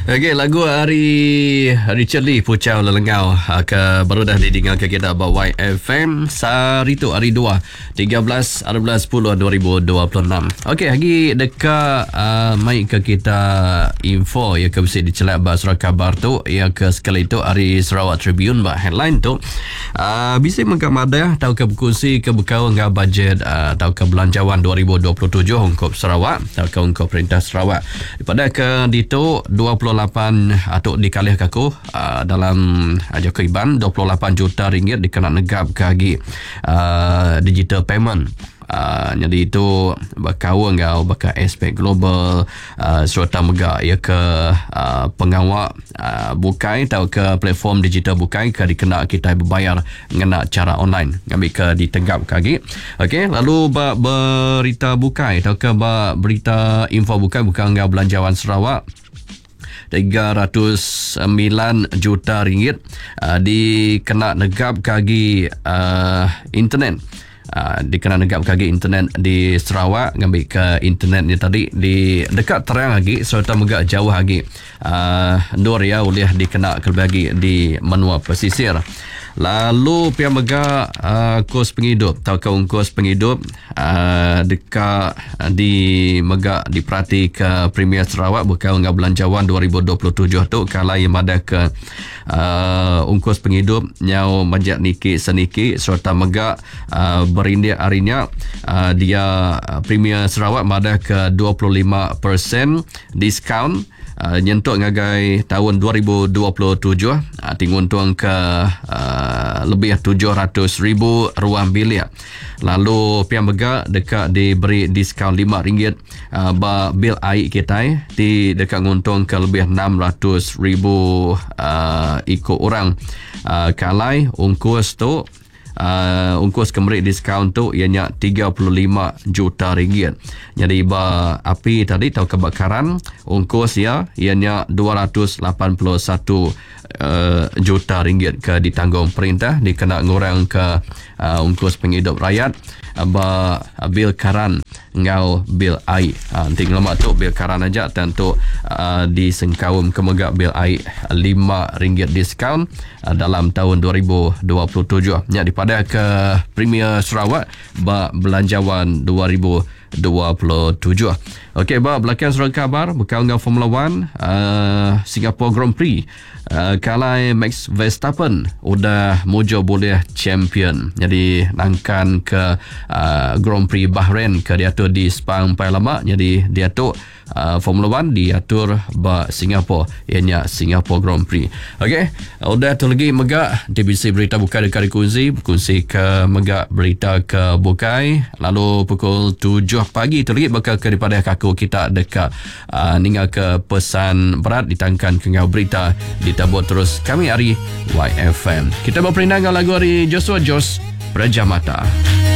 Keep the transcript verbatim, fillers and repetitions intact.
Okey, lagu hari Richard Lee Pucau Lelengau ke baru dah didengar ke kita about Y F M hari tu hari dua tiga belas ada belas sepuluh dua ribu dua puluh enam. Okey, lagi dekat uh, mai ke kita info ya ke besi dicelak bah surat khabar tu ya ke sekali tu hari Sarawak Tribune bah headline tu uh, bisa mengamada tahu ke berkongsi ke berkau ngah bajet uh, tahu ke belanjawan dua ribu dua puluh tujuh Ungkop Sarawak tahu ke Ungkop Perintah Sarawak pada ke ditu dua puluh lapan atau dikalih kaku uh, dalam aja keiban dua puluh lapan juta ringgit dikena negap kagi uh, digital payment. Uh, jadi itu bakau ngau bakal aspek global uh, serta megak ya ke uh, pengawak uh, bukai atau ke platform digital bukai ke dikena kita berbayar ngena cara online ngambil ke ditenggap kagi. Okey, lalu ba berita bukai atau ke ba berita info bukai bukan ngau belanjawan Sarawak tiga ratus sembilan juta ringgit uh, dikena negap kagi uh, internet. Uh, dikena negap kagi internet di Sarawak ngambil ke internet ni tadi di dekat terang lagi serta megak jauh lagi uh, nur ya boleh dikena kelebagi di menua pesisir. Lalu pihak megak uh, kos penghidup atau ke ungkos penghidup uh, dekat uh, di megak diperhati ke Premier Sarawak bukan ngah belanjawan dua ribu dua puluh tujuh tu kala yang ada ke uh, ungkos penghidup nyau majak niki seniki serta megak uh, berindia harinya uh, dia uh, Premier Sarawak ada ke dua puluh lima peratus diskaun uh, nyentuk ngagai tahun dua ribu dua puluh tujuh uh, tinggung tuang ke uh, lebih tujuh ratus ribu ruang bilik. Lalu pihak megak dekat diberi diskaun lima ringgit uh, ba bil air kita di dekat nguntung ke lebih enam ratus ribu uh, ikut orang uh, kalai ungkus tu Uh, ungkus kembali diskaun tu ianya tiga puluh lima juta ringgit. Jadi ba api tadi tahu kebakaran ungkus ya ianya dua ratus lapan puluh satu uh, juta ringgit ke ditanggung perintah dikena ngurang ke uh, ungkus penghidup rakyat uh, ba bil karan ngau bil air. Uh, nanti lemak tu bil karan aja tentu uh, disengkawum kemegak bil air lima ringgit diskaun uh, dalam tahun dua ribu dua puluh tujuh. Nya pada ke Premier Sarawak ba belanjawan dua ribu dua puluh tujuh. Okey, ba belakang surat khabar bukan dengan Formula One uh, Singapore Grand Prix uh, kalai Max Verstappen udah mojo boleh champion. Jadi nangkan ke uh, Grand Prix Bahrain ke diatur di Sepang pai lama. Jadi dia tu uh, Formula One diatur ba Singapore ianya Singapore Grand Prix. Okey, udah tu lagi megak D B C berita bukai dekat kunci berkongsi ke megak berita ke bukai. Lalu pukul tujuh pagi tu lagi bakal ke daripada kaku kita dekat uh, ninggal ke pesan berat ditangkan ke ngau berita ditabur terus kami hari Y F M. Kita berperindang lagu hari Joshua Jos Prajamata.